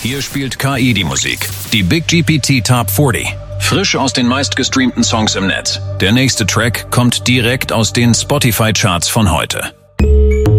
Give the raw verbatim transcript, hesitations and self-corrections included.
Hier spielt K I die Musik. Die Big G P T Top vierzig. Frisch aus den meistgestreamten Songs im Netz. Der nächste Track kommt direkt aus den Spotify-Charts von heute.